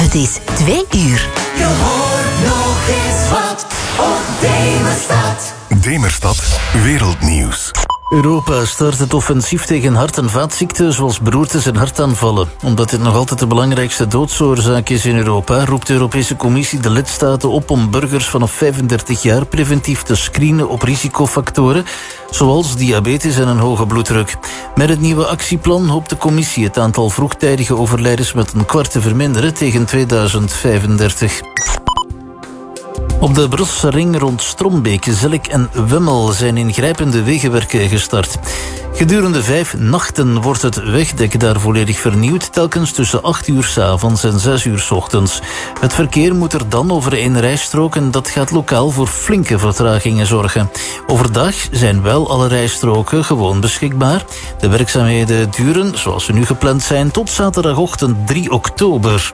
Het is 2 uur. Je hoort nog eens wat op Demerstad. Demerstad Wereldnieuws. Europa start het offensief tegen hart- en vaatziekten zoals beroertes en hartaanvallen. Omdat dit nog altijd de belangrijkste doodsoorzaak is in Europa, roept de Europese Commissie de lidstaten op om burgers vanaf 35 jaar preventief te screenen op risicofactoren, zoals diabetes en een hoge bloeddruk. Met het nieuwe actieplan hoopt de Commissie het aantal vroegtijdige overlijdens met een kwart te verminderen tegen 2035. Op de Brusselse ring rond Strombeek, Zellik en Wemmel zijn ingrijpende wegenwerken gestart. Gedurende 5 nachten wordt het wegdek daar volledig vernieuwd, telkens tussen 8 uur 's avonds en 6 uur 's ochtends. Het verkeer moet er dan over 1 rijstrook en dat gaat lokaal voor flinke vertragingen zorgen. Overdag zijn wel alle rijstroken gewoon beschikbaar. De werkzaamheden duren, zoals ze nu gepland zijn, tot zaterdagochtend 3 oktober.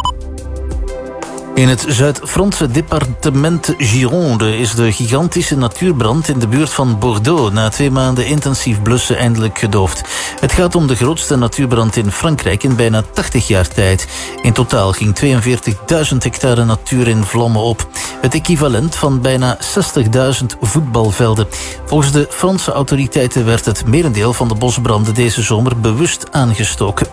In het Zuid-Franse departement Gironde is de gigantische natuurbrand in de buurt van Bordeaux na 2 maanden intensief blussen eindelijk gedoofd. Het gaat om de grootste natuurbrand in Frankrijk in bijna 80 jaar tijd. In totaal ging 42.000 hectare natuur in vlammen op. Het equivalent van bijna 60.000 voetbalvelden. Volgens de Franse autoriteiten werd het merendeel van de bosbranden deze zomer bewust aangestoken.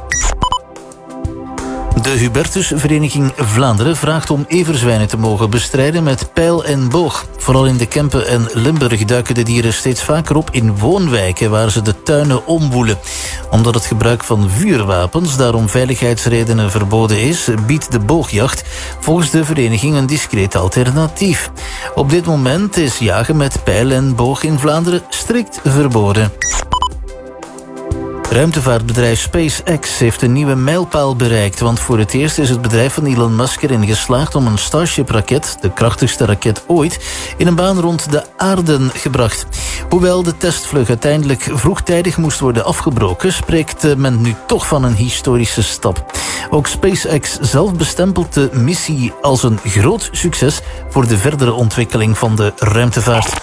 De Hubertusvereniging Vlaanderen vraagt om everzwijnen te mogen bestrijden met pijl en boog. Vooral in de Kempen en Limburg duiken de dieren steeds vaker op in woonwijken waar ze de tuinen omwoelen. Omdat het gebruik van vuurwapens daarom veiligheidsredenen verboden is, biedt de boogjacht volgens de vereniging een discreet alternatief. Op dit moment is jagen met pijl en boog in Vlaanderen strikt verboden. Ruimtevaartbedrijf SpaceX heeft een nieuwe mijlpaal bereikt, want voor het eerst is het bedrijf van Elon Musk erin geslaagd om een Starship-raket, de krachtigste raket ooit, in een baan rond de aarde gebracht. Hoewel de testvlucht uiteindelijk vroegtijdig moest worden afgebroken, spreekt men nu toch van een historische stap. Ook SpaceX zelf bestempelt de missie als een groot succes voor de verdere ontwikkeling van de ruimtevaart.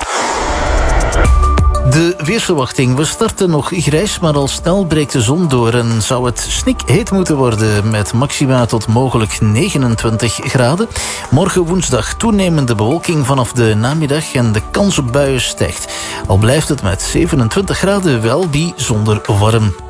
De weersverwachting. We starten nog grijs, maar al snel breekt de zon door en zou het snikheet moeten worden met maxima tot mogelijk 29 graden. Morgen woensdag toenemende bewolking vanaf de namiddag en de kans op buien stijgt. Al blijft het met 27 graden wel bijzonder warm.